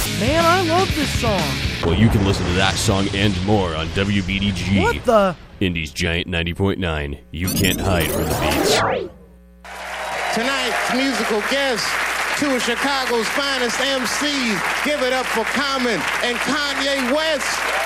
Man, I love this song. Well, you can listen to that song and more on WBDG. What the? Indy's Giant 90.9. You can't hide from the beats. Tonight's musical guests, two of Chicago's finest MCs. Give it up for Common and Kanye West.